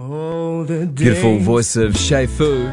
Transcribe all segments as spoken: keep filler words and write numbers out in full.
Oh, the Beautiful voice of Shay Fu.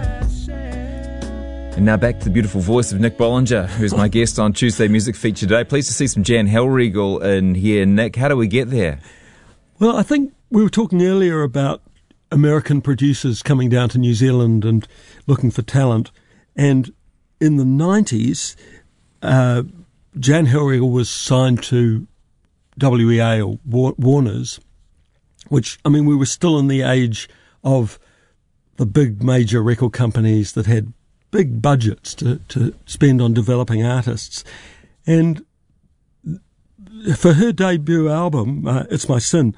And now back to the beautiful voice of Nick Bollinger, who's my guest on Tuesday Music Feature today. Pleased to see some Jan Hellriegel in here. Nick, how do we get there? Well, I think we were talking earlier about American producers coming down to New Zealand and looking for talent. And in the nineties, uh, Jan Hellriegel was signed to W E A or Warner's, which, I mean, we were still in the age of the big major record companies that had big budgets to, to spend on developing artists. And for her debut album, uh, It's My Sin,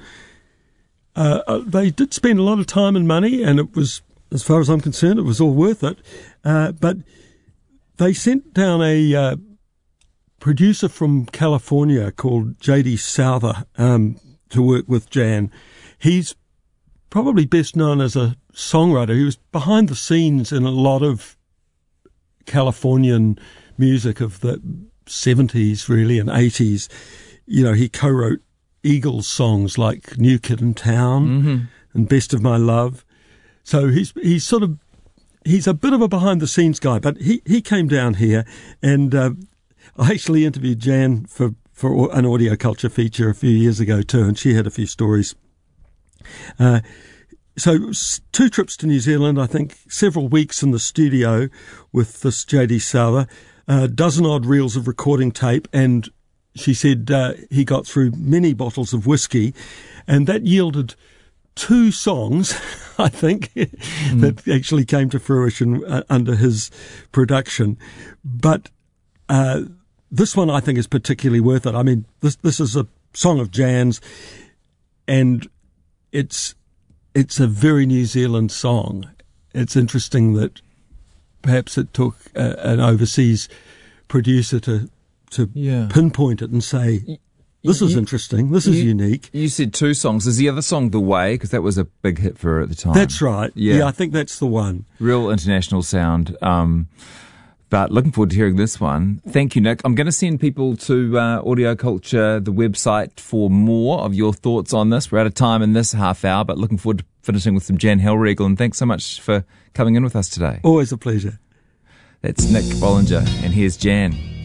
uh, they did spend a lot of time and money, and it was, as far as I'm concerned, it was all worth it. Uh, but they sent down a uh, producer from California called J D Souther um, to work with Jan. He's probably best known as a songwriter. He was behind the scenes in a lot of Californian music of the seventies, really, and eighties. You know, he co-wrote Eagles songs like New Kid in Town mm-hmm. and Best of My Love. So he's he's sort of, he's a bit of a behind-the-scenes guy, but he, he came down here, and uh, I actually interviewed Jan for, for an Audio Culture feature a few years ago too, and she had a few stories. Uh, so two trips to New Zealand, I think several weeks in the studio with this J D Souther, a dozen odd reels of recording tape, and she said uh, he got through many bottles of whiskey, and that yielded two songs, I think, mm. that actually came to fruition uh, under his production. But uh, this one I think is particularly worth it. I mean, this this is a song of Jan's, and it's it's a very New Zealand song. It's interesting that perhaps it took a, an overseas producer to to yeah. pinpoint it and say, this is you, interesting, this you, is unique. You said two songs. Is the other song The Way? Because that was a big hit for her at the time. That's right. Yeah, yeah I think that's the one. Real international sound. Um, but looking forward to hearing this one. Thank you, Nick. I'm going to send people to uh, Audio Culture, the website, for more of your thoughts on this. We're out of time in this half hour, but looking forward to finishing with some Jan Hellriegel. And thanks so much for coming in with us today. Always a pleasure. That's Nick Bollinger, and here's Jan.